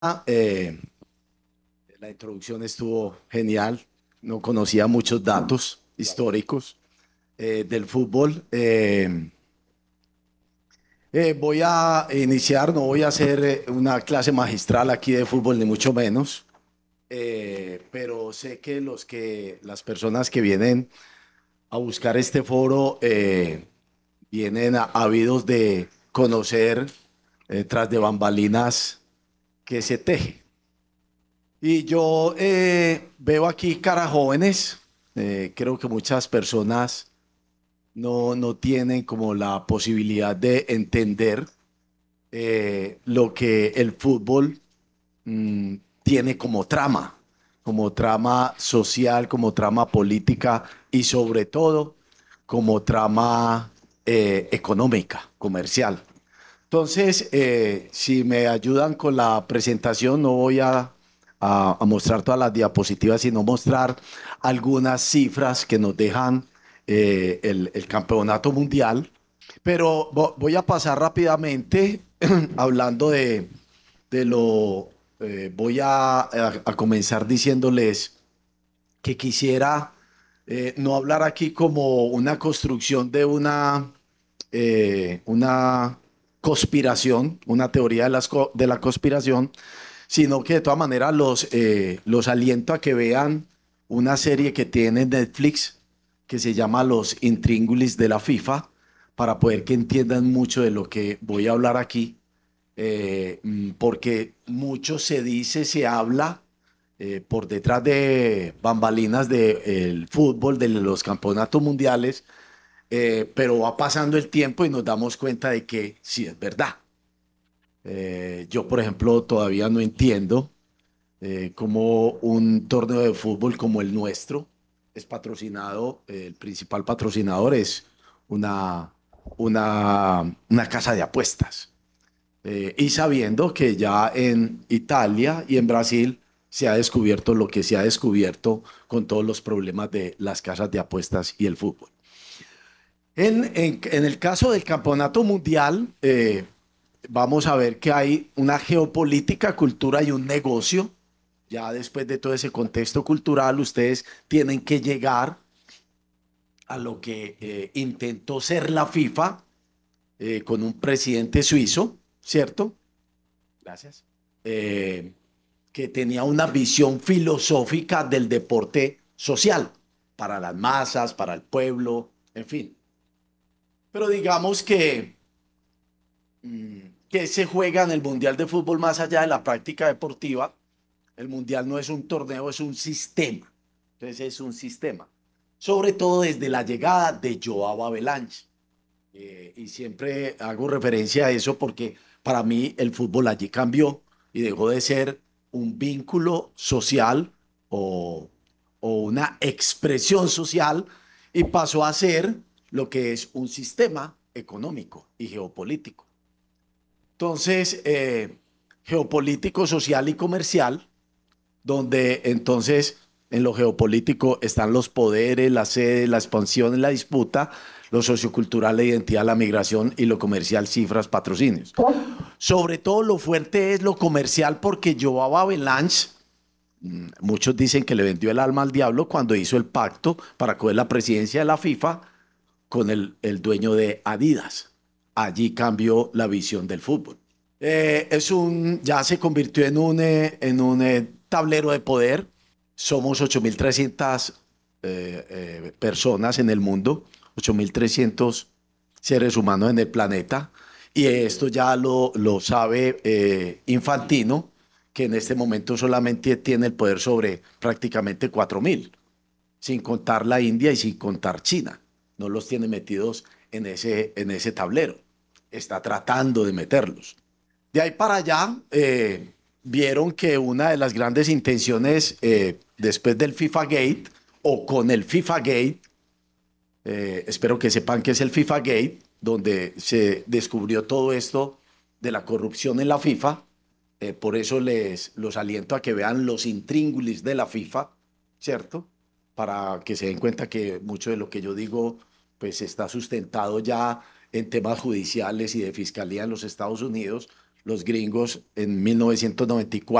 Ah, la introducción estuvo genial. No conocía muchos datos históricos del fútbol. Voy a iniciar, no voy a hacer una clase magistral aquí de fútbol, ni mucho menos. Pero sé que las personas que vienen a buscar este foro vienen ávidos de conocer tras de bambalinas que se teje. Y yo veo aquí caras jóvenes. Creo que muchas personas no tienen como la posibilidad de entender lo que el fútbol mm, tiene como trama social, como trama política y sobre todo como trama económica, comercial. Entonces, si me ayudan con la presentación, no voy a mostrar todas las diapositivas, sino mostrar algunas cifras que nos dejan el campeonato mundial. Pero voy a pasar rápidamente hablando de lo... voy a comenzar diciéndoles que quisiera no hablar aquí como una construcción de una conspiración, una teoría de la conspiración, sino que de todas maneras los aliento a que vean una serie que tiene Netflix que se llama Los Intríngulis de la FIFA, para poder que entiendan mucho de lo que voy a hablar aquí, porque mucho se dice, se habla por detrás de bambalinas del fútbol, de los campeonatos mundiales, pero va pasando el tiempo y nos damos cuenta de que sí es verdad. Yo, por ejemplo, todavía no entiendo cómo un torneo de fútbol como el nuestro es patrocinado, el principal patrocinador es una, una casa de apuestas. Y sabiendo que ya en Italia y en Brasil se ha descubierto lo que se ha descubierto con todos los problemas de las casas de apuestas y el fútbol. En el caso del campeonato mundial, vamos a ver que hay una geopolítica, cultura y un negocio. Ya después de todo ese contexto cultural, ustedes tienen que llegar a lo que intentó ser la FIFA con un presidente suizo, ¿cierto? Gracias. Eh, que tenía una visión filosófica del deporte social, para las masas, para el pueblo, en fin. Pero digamos que se juega en el Mundial de Fútbol más allá de la práctica deportiva. El Mundial no es un torneo, es un sistema. Entonces es un sistema. Sobre todo desde la llegada de Joao Avalanche. Y siempre hago referencia a eso porque para mí el fútbol allí cambió y dejó de ser un vínculo social o, o una expresión social y pasó a ser lo que es un sistema económico y geopolítico. Entonces, geopolítico, social y comercial, donde entonces en lo geopolítico están los poderes, la sede, la expansión, la disputa, lo sociocultural, la identidad, la migración y lo comercial, cifras, patrocinios. Sobre todo lo fuerte es lo comercial porque Joao Avalanche, muchos dicen que le vendió el alma al diablo cuando hizo el pacto para coger la presidencia de la FIFA con el dueño de Adidas. Allí cambió la visión del fútbol. Ya se convirtió en un tablero de poder. Somos 8.300 personas en el mundo, 8.300 seres humanos en el planeta. Y esto ya lo sabe Infantino, que en este momento solamente tiene el poder sobre prácticamente 4.000, sin contar la India y sin contar China. No los tiene metidos en ese tablero. Está tratando de meterlos. De ahí para allá, vieron que una de las grandes intenciones después del FIFA Gate o con el FIFA Gate, espero que sepan que es el FIFA Gate, donde se descubrió todo esto de la corrupción en la FIFA. Por eso los aliento a que vean los intríngulis de la FIFA, ¿cierto? Para que se den cuenta que mucho de lo que yo digo pues está sustentado ya en temas judiciales y de fiscalía en los Estados Unidos, los gringos en 1994.